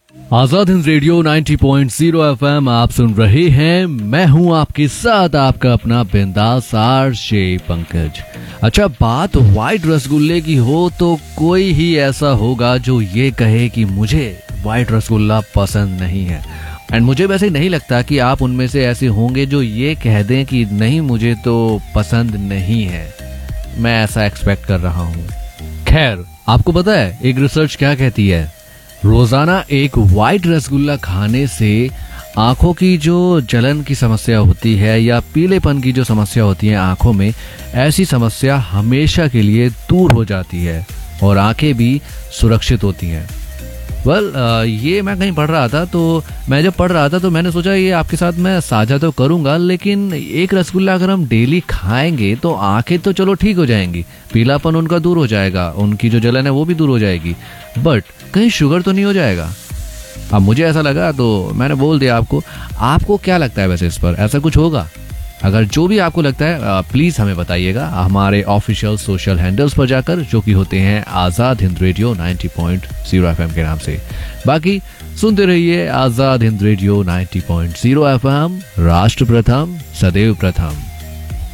Azad Hind radio 90.0 FM आप सुन रहे हैं। मैं हूं आपके साथ आपका अपना बिंदास आरजे पंकज। अच्छा, बात व्हाइट रसगुल्ले की हो तो कोई ही ऐसा होगा जो ये कहे कि मुझे व्हाइट रसगुल्ला पसंद नहीं है। एंड मुझे वैसे नहीं लगता कि आप उनमें से ऐसे होंगे जो ये कह दें कि नहीं मुझे तो पसंद नहीं है। मैं ऐसा एक्सपेक्ट कर रहा हूँ। खैर, आपको पता है एक रिसर्च क्या कहती है? रोजाना एक व्हाइट रसगुल्ला खाने से आंखों की जो जलन की समस्या होती है या पीलेपन की जो समस्या होती है आंखों में, ऐसी समस्या हमेशा के लिए दूर हो जाती है और आंखें भी सुरक्षित होती हैं। ये मैं कहीं पढ़ रहा था, तो मैं जब पढ़ रहा था तो मैंने सोचा ये आपके साथ मैं साझा तो करूंगा, लेकिन एक रसगुल्ला अगर हम डेली खाएंगे तो आंखें तो चलो ठीक हो जाएंगी, पीलापन उनका दूर हो जाएगा, उनकी जो जलन है वो भी दूर हो जाएगी, बट कहीं शुगर तो नहीं हो जाएगा? अब मुझे ऐसा लगा तो मैंने बोल दिया आपको। आपको क्या लगता है वैसे इस पर, ऐसा कुछ होगा? अगर जो भी आपको लगता है प्लीज हमें बताइएगा हमारे ऑफिशियल सोशल हैंडल्स पर जाकर, जो कि होते हैं आजाद हिंद रेडियो 90.0 एफएम के नाम से। बाकी सुनते रहिए आजाद हिंद रेडियो 90.0 एफएम, राष्ट्र प्रथम सदैव प्रथम।